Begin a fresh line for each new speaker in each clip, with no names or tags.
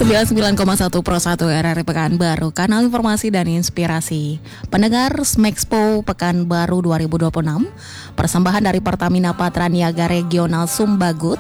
99,1 Pro 1 RRI Pekanbaru, kanal informasi dan inspirasi. Pendengar Smexpo Pekanbaru 2026, persembahan dari Pertamina Patraniaga Regional Sumbagut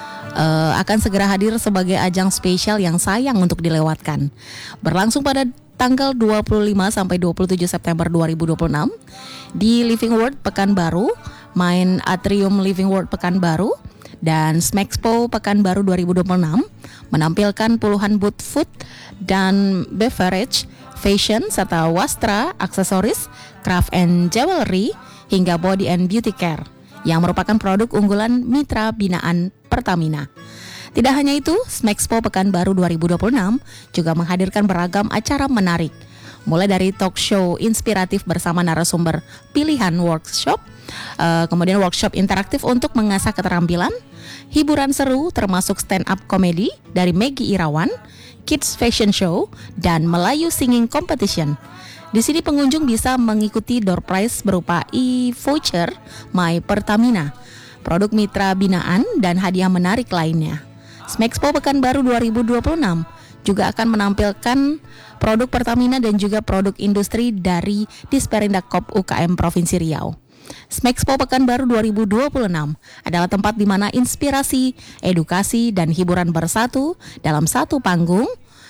akan segera hadir sebagai ajang spesial yang sayang untuk dilewatkan. Berlangsung pada tanggal 25 sampai 27 September 2026 di Living World Pekanbaru, Main Atrium Living World Pekanbaru, dan Smexpo Pekanbaru 2026 menampilkan puluhan booth food dan beverage, fashion, serta wastra, aksesoris, craft and jewelry, hingga body and beauty care yang merupakan produk unggulan mitra binaan Pertamina. Tidak hanya itu, Smexpo Pekanbaru 2026 juga menghadirkan beragam acara menarik, mulai dari talk show inspiratif bersama narasumber pilihan workshop, kemudian workshop interaktif untuk mengasah keterampilan, hiburan seru termasuk stand up comedy dari Maggie Irawan, kids fashion show, dan Melayu singing competition. Di sini pengunjung bisa mengikuti door prize berupa e-voucher My Pertamina, produk mitra binaan, dan hadiah menarik lainnya. Smexpo Pekanbaru 2026 juga akan menampilkan produk Pertamina dan juga produk industri dari Disperindak Kop UKM Provinsi Riau. Smexpo Pekanbaru 2026 adalah tempat di mana inspirasi, edukasi, dan hiburan bersatu dalam satu panggung,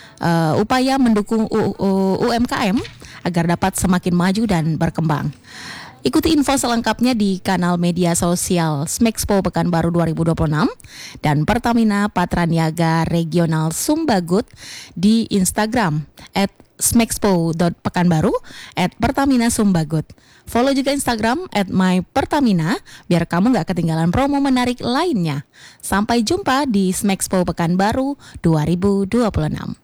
upaya mendukung UMKM agar dapat semakin maju dan berkembang. Ikuti info selengkapnya di kanal media sosial Smexpo Pekanbaru 2026 dan Pertamina Patraniaga Regional Sumbagut di Instagram @smexpo.pekanbaru, @Pertamina Sumbagut. Follow juga Instagram @mypertamina biar kamu gak ketinggalan promo menarik lainnya. Sampai jumpa di Smexpo Pekanbaru 2026.